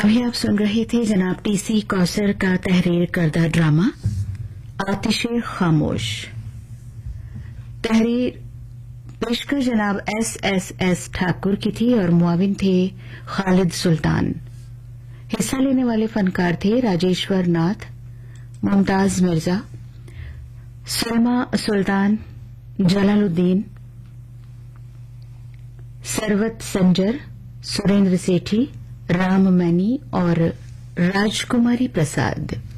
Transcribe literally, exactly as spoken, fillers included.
अभी आप सुन रहे थे जनाब टीसी कौसर का तहरीर करदा ड्रामा आतिशे खामोश। तहरीर पेशकर जनाब एस एस एस ठाकुर की थी और मुआविन थे खालिद सुल्तान। हिस्सा लेने वाले फनकार थे राजेश्वर नाथ, मुमताज मिर्जा, सलमा सुल्तान, जलालुद्दीन, सरवत संजर, सुरेंद्र सेठी, राम मैनी और राजकुमारी प्रसाद।